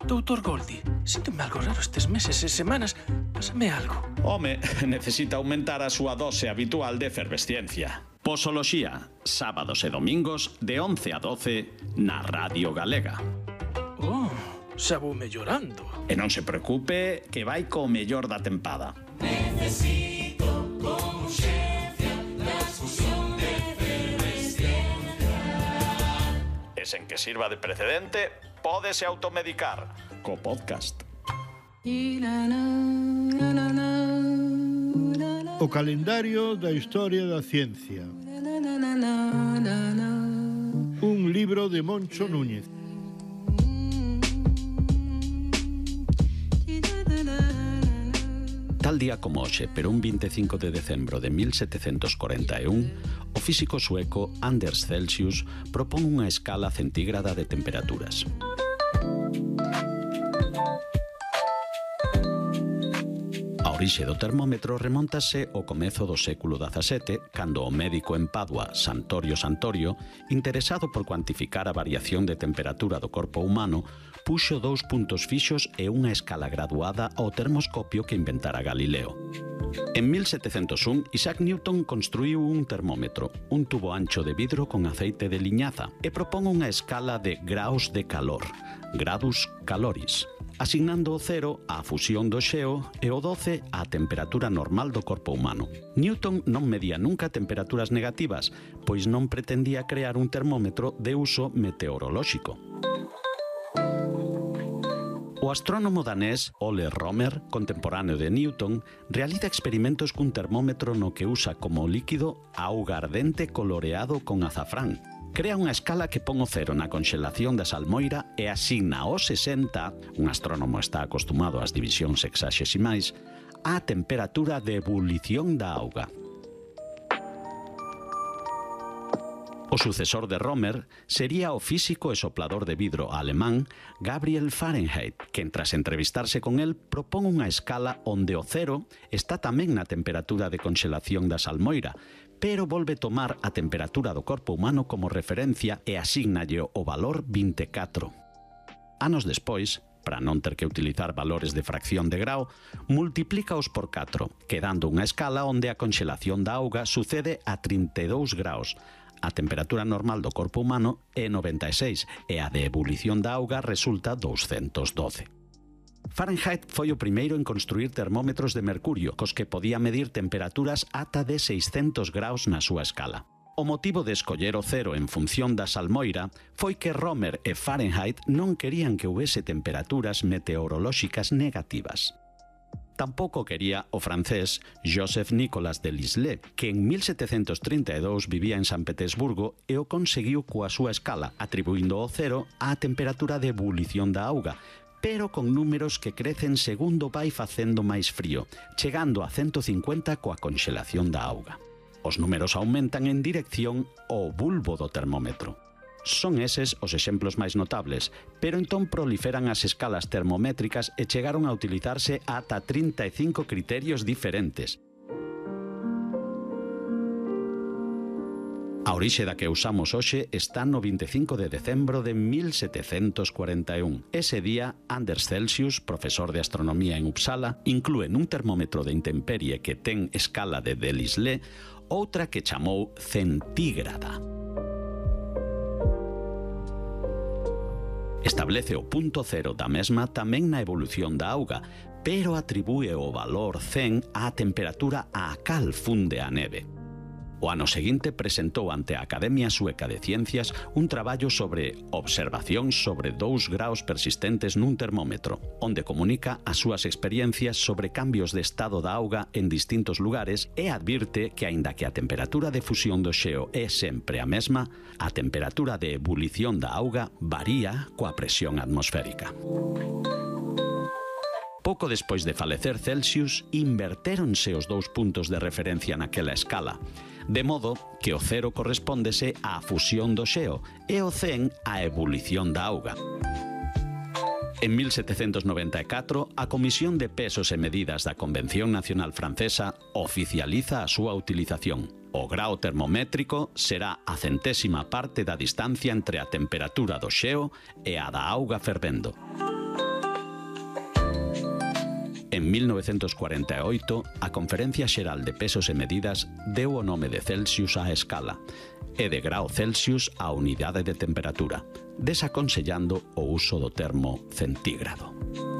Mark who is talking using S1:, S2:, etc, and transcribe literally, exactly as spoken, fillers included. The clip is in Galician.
S1: Doutor Goldi, síntome algo raro estes meses e semanas. Pásame algo.
S2: Home, necesita aumentar a súa dose habitual de efervesciencia. Posoloxía, sábados e domingos de once a doce na Radio Galega.
S1: Oh, xa vou mellorando.
S2: E non se preocupe que vai co mellor da tempada.
S3: Necesito con urxencia transfusión de efervesciencia.
S2: E sen que sirva de precedente, pódese automedicar co podcast.
S4: O calendario da historia da ciencia. Un libro de Moncho Núñez.
S2: Tal día como hoxe, pero un veinticinco de decembro de mil setecentos cuarenta e un, o físico sueco Anders Celsius propón unha escala centígrada de temperaturas. A orixe do termómetro remóntase ao comezo do século dezasete, cando o médico en Padua, Santorio Santorio, interesado por cuantificar a variación de temperatura do corpo humano, puxo dous puntos fixos e unha escala graduada ao termoscopio que inventara Galileo. En mil setecentos un, Isaac Newton construiu un termómetro, un tubo ancho de vidro con aceite de liñaza, e propón unha escala de graus de calor, gradus caloris, asignando o cero á fusión do xeo e o doce á temperatura normal do corpo humano. Newton non medía nunca temperaturas negativas, pois non pretendía crear un termómetro de uso meteorolóxico. O astrónomo danés Ole Romer, contemporáneo de Newton, realiza experimentos cun termómetro no que usa como líquido auga ardente coloreado con azafrán. Crea unha escala que pon o cero na conxelación da salmoira e asigna ao sesenta, un astrónomo está acostumado ás divisións sexaxesimais, á temperatura de ebulición da auga. O sucesor de Romer sería o físico e soplador de vidro alemán Gabriel Fahrenheit, que tras entrevistarse con el propón unha escala onde o cero está tamén na temperatura de conxelación da salmoira, pero volve tomar a temperatura do corpo humano como referencia e asígnalle o valor vinte e catro. Anos despois, para non ter que utilizar valores de fracción de grao, multiplícaos por catro, quedando unha escala onde a conxelación da auga sucede a trinta e dous graus, a temperatura normal do corpo humano é noventa e seis e a de ebulición da auga resulta doscientos doce. Fahrenheit foi o primeiro en construir termómetros de mercurio, cos que podía medir temperaturas ata de seiscentos graus na súa escala. O motivo de escoller o cero en función da salmoira foi que Romer e Fahrenheit non querían que houvese temperaturas meteorolóxicas negativas. Tampouco quería o francés Joseph Nicolas Delisle, que en mil setecentos trinta e dous vivía en San Petersburgo e o conseguiu coa súa escala, atribuindo o cero á temperatura de ebulición da auga, pero con números que crecen segundo vai facendo máis frío, chegando a ciento cincuenta coa conxelación da auga. Os números aumentan en dirección ao bulbo do termómetro. Son eses os exemplos máis notables, pero entón proliferan as escalas termométricas e chegaron a utilizarse ata trinta e cinco criterios diferentes. A orixe da que usamos hoxe está no vinte e cinco de decembro de mil setecentos cuarenta e un. Ese día, Anders Celsius, profesor de astronomía en Uppsala, inclúe nun termómetro de intemperie que ten escala de Delisle outra que chamou centígrada. Establece o punto cero da mesma tamén na evolución da auga, pero atribúe o valor cen á temperatura á cal funde a neve. O ano seguinte presentou ante a Academia Sueca de Ciencias un traballo sobre observacións sobre dous graus persistentes nun termómetro, onde comunica as súas experiencias sobre cambios de estado da auga en distintos lugares e advirte que, aínda que a temperatura de fusión do xeo é sempre a mesma, a temperatura de ebulición da auga varía coa presión atmosférica. Pouco despois de falecer Celsius, invertéronse os dous puntos de referencia naquela escala, de modo que o cero correspóndese á fusión do xeo e o cen á ebulición da auga. En mil setecentos noventa e catro, a Comisión de Pesos e Medidas da Convención Nacional Francesa oficializa a súa utilización. O grao termométrico será a centésima parte da distancia entre a temperatura do xeo e a da auga fervendo. En mil novecentos cuarenta e oito, a Conferencia Xeral de Pesos e Medidas deu o nome de Celsius á escala e de grao Celsius á unidade de temperatura, desaconsellando o uso do termo centígrado.